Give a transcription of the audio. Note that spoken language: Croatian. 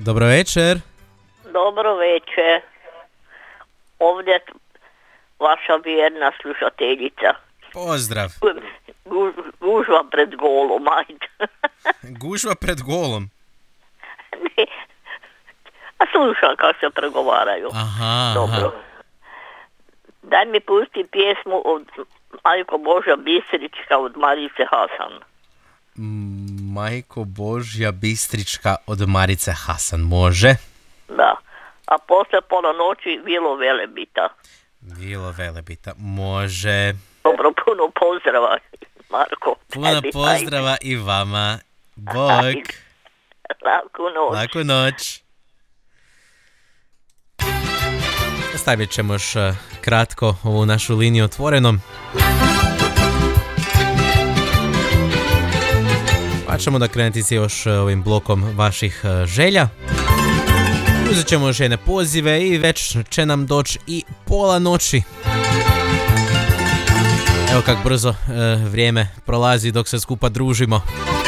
Dobro večer. Dobro večer. Ovdje vaša vjerna slušateljica. Pozdrav. Gužva pred golom, ajde. Gužva pred golom. Ne. A slušam kako se pregovaraju. Aha. Dobro. Daj mi pusti pjesmu od Majko Božja Bistrička od Marice Hasan. Majko Božja Bistrička od Marice Hasan. Može? Da. A posle pola noći Vilo Velebita. Vilo Velebita. Može. Dobro, puno pozdrava, Marko. Puno pozdrava i vama. Bog. Laku noć. Laku noć. Stavit ćemo još kratko ovu našu liniju otvorenom. Pa ćemo da krenuti se još ovim blokom vaših želja. Uzet ćemo još jedne pozive i već će nam doći i pola noći. Evo kak brzo vrijeme prolazi dok se skupa družimo.